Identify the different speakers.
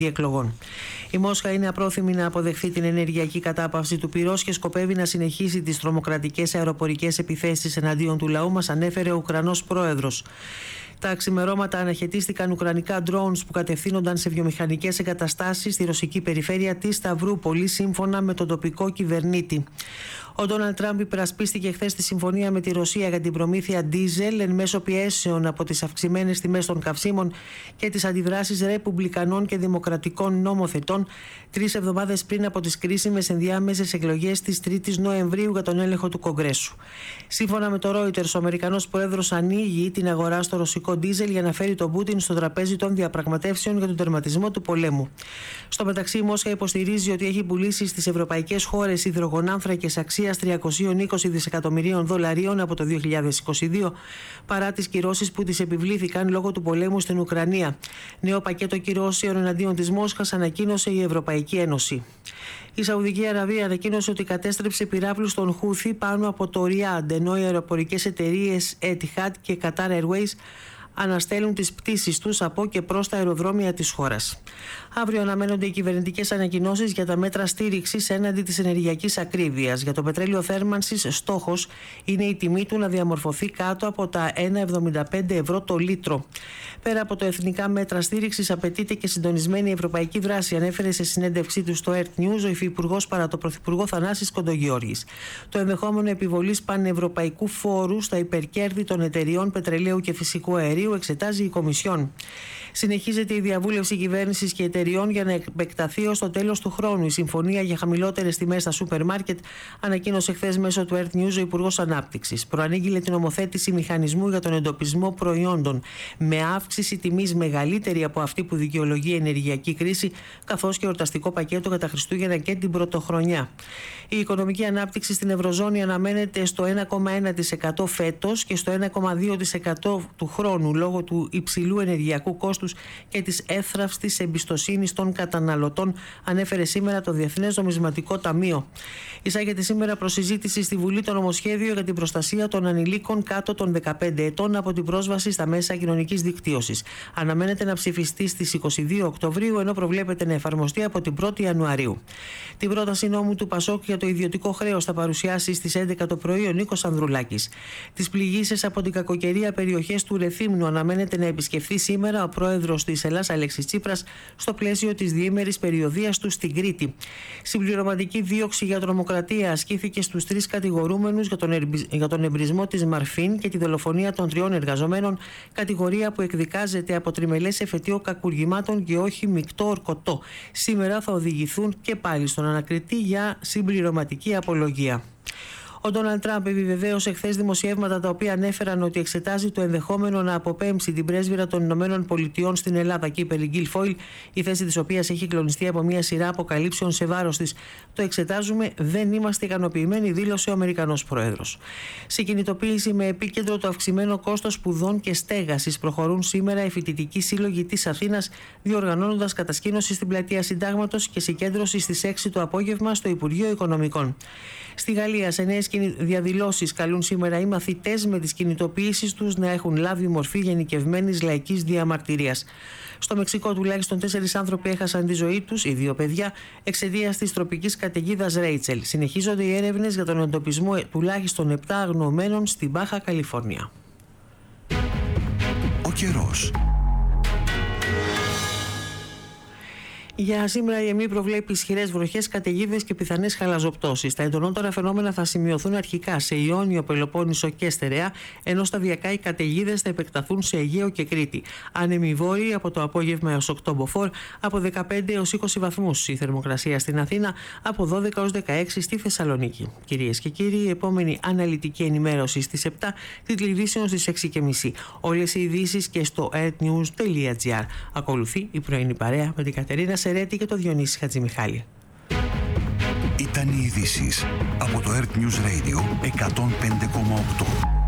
Speaker 1: εκλογών. Η Μόσχα είναι απρόθυμη να αποδεχθεί την ενεργειακή κατάπαυση του πυρός και σκοπεύει να συνεχίσει τις τρομοκρατικές αεροπορικές επιθέσεις εναντίον του λαού μας, ανέφερε ο Ουκρανός πρόεδρος. Τα ξημερώματα αναχαιτίστηκαν ουκρανικά drones που κατευθύνονταν σε βιομηχανικές εγκαταστάσεις στη ρωσική περιφέρεια της Σταυρούπολη, σύμφωνα με τον τοπικό κυβερνήτη. Ο Ντόναλντ Τραμπ υπερασπίστηκε χθες τη συμφωνία με τη Ρωσία για την προμήθεια ντίζελ εν μέσω πιέσεων από τις αυξημένες τιμές των καυσίμων και τις αντιδράσεις ρεπουμπλικανών και δημοκρατικών νομοθετών 3 εβδομάδες πριν από τις κρίσιμες ενδιάμεσες εκλογές της 3ης Νοεμβρίου για τον έλεγχο του Κογκρέσου. Σύμφωνα με το Reuters, ο Αμερικανός πρόεδρος ανοίγει την αγορά στο ρωσικό ντίζελ για να φέρει τον Πούτιν στο τραπέζι των διαπραγματεύσεων για τον τερματισμό του πολέμου. Στο μεταξύ, η Μόσχα υποστηρίζει ότι έχει πουλήσει στις ευρωπαϊκές χώρες υδρογονάνθρακες αξίας $320 δισεκατομμυρίων από το 2022, παρά τις κυρώσεις που τις επιβλήθηκαν λόγω του πολέμου στην Ουκρανία. Νέο πακέτο κυρώσεων εναντίον της Μόσχας ανακοίνωσε η Ευρωπαϊκή Ένωση. Η Σαουδική Αραβία ανακοίνωσε ότι κατέστρεψε πυράβλους των Χούθι πάνω από το Ριάντ, ενώ οι αεροπορικές εταιρείες Etihad και Qatar Airways αναστέλουν τις πτήσεις τους από και προς τα αεροδρόμια της χώρας. Αύριο αναμένονται οι κυβερνητικές ανακοινώσεις για τα μέτρα στήριξης έναντι της ενεργειακής ακρίβειας. Για το πετρέλαιο θέρμανσης, στόχος είναι η τιμή του να διαμορφωθεί κάτω από τα €1,75 το λίτρο. Πέρα από το εθνικά μέτρα στήριξης, απαιτείται και συντονισμένη ευρωπαϊκή δράση, ανέφερε σε συνέντευξή του στο Earth News ο υφυπουργός παρά το πρωθυπουργό Θανάσης Κοντογιώργης. Το ενδεχόμενο επιβολής πανευρωπαϊκού φόρου στα υπερκέρδη των εταιριών πετρελαίου και φυσικού αερίου εξετάζει η Κομισιόν. Συνεχίζεται η διαβούλευση κυβέρνησης και εταιριών για να επεκταθεί ως το τέλος του χρόνου. Η συμφωνία για χαμηλότερες τιμές στα σούπερ μάρκετ ανακοίνωσε χθες μέσω του Earth News ο Υπουργός Ανάπτυξης. Προανήγγειλε την ομοθέτηση μηχανισμού για τον εντοπισμό προϊόντων με αύξηση τιμής μεγαλύτερη από αυτή που δικαιολογεί η ενεργειακή κρίση, καθώς και εορταστικό πακέτο για τα Χριστούγεννα και την Πρωτοχρονιά. Η οικονομική ανάπτυξη στην Ευρωζώνη αναμένεται στο 1,1% φέτος και στο 1,2% του χρόνου, λόγω του υψηλού ενεργειακού κόστους και της εύθραυστης εμπιστοσύνης των καταναλωτών, ανέφερε σήμερα το Διεθνές Νομισματικό Ταμείο. Εισάγεται σήμερα προς συζήτηση στη Βουλή το νομοσχέδιο για την προστασία των ανηλίκων κάτω των 15 ετών από την πρόσβαση στα μέσα κοινωνικής δικτύωσης. Αναμένεται να ψηφιστεί στις 22 Οκτωβρίου, ενώ προβλέπεται να εφαρμοστεί από την 1η Ιανουαρίου. Την πρόταση νόμου του Πασόκ για το ιδιωτικό χρέος θα παρουσιάσει στις 11 το πρωί ο Νίκος Ανδρουλάκης. Τις πληγήσεις από την κακοκαιρία περιοχές του Ρεθύμνου αναμένεται να επισκεφθεί σήμερα ο πρόεδρος της Ελλάς Αλέξης Τσίπρας στο πλαίσιο της διήμερης περιοδείας του στην Κρήτη. Συμπληρωματική δίωξη για τρομοκρατία ασκήθηκε στους 3 κατηγορούμενους για τον εμπρισμό της Μαρφίν και τη δολοφονία των 3 εργαζομένων, κατηγορία που εκδικάζεται από τριμελές εφετείο κακουργημάτων και όχι μεικτό ορκωτό. Σήμερα θα οδηγηθούν και πάλι στον ανακριτή για συμπληρωματική απολογία. Ο Ντόναλντ Τραμπ επιβεβαίωσε χθες δημοσιεύματα τα οποία ανέφεραν ότι εξετάζει το ενδεχόμενο να αποπέμψει την πρέσβυρα των Ηνωμένων Πολιτειών στην Ελλάδα, Κίπερ Γκίλφοιλ, η θέση της οποίας έχει κλονιστεί από μια σειρά αποκαλύψεων σε βάρος της. Το εξετάζουμε, δεν είμαστε ικανοποιημένοι, δήλωσε ο Αμερικανός πρόεδρος. Σε κινητοποίηση με επίκεντρο το αυξημένο κόστος σπουδών και στέγασης, προχωρούν σήμερα οι φοιτητικοί σύλλογοι της Αθήνας, διοργανώνοντας κατασκήνωση στην πλατεία Συντάγματος και συγκέντρωση στις 6 το απόγευμα στο Υπουργείο Οικονομικών. Στη Γαλλία, σε νέες διαδηλώσεις καλούν σήμερα οι μαθητές με τις κινητοποιήσεις τους να έχουν λάβει μορφή γενικευμένης λαϊκής διαμαρτυρίας. Στο Μεξικό τουλάχιστον 4 άνθρωποι έχασαν τη ζωή τους, οι 2 παιδιά, εξαιτίας της τροπικής καταιγίδας Ρέιτσελ. Συνεχίζονται οι έρευνες για τον εντοπισμό τουλάχιστον 7 αγνοωμένων στην Μπάχα Καλιφόρνια.
Speaker 2: Ο καιρός.
Speaker 1: Για σήμερα η ΕΜΗ προβλέπει ισχυρές βροχές, καταιγίδες και πιθανές χαλαζοπτώσεις. Τα εντονότερα φαινόμενα θα σημειωθούν αρχικά σε Ιόνιο, Πελοπόννησο και Στερεά, ενώ σταδιακά οι καταιγίδες θα επεκταθούν σε Αιγαίο και Κρήτη. Άνεμοι βόρειοι από το απόγευμα έως 8 μποφόρ, από 15 έως 20 βαθμούς. Η θερμοκρασία στην Αθήνα από 12 έως 16 στη Θεσσαλονίκη. Κυρίες και κύριοι, η επόμενη αναλυτική ενημέρωση στις 7, τίτλοι ειδήσεων στις 6:30. Όλες οι ειδήσεις και στο earthnews.gr. Ακολουθεί η πρωινή παρέα με την Κατερίνα Σερέτη και το Διονύση Χατζημιχάλη.
Speaker 2: Ήταν οι ειδήσεις από το Earth News Radio 105,8.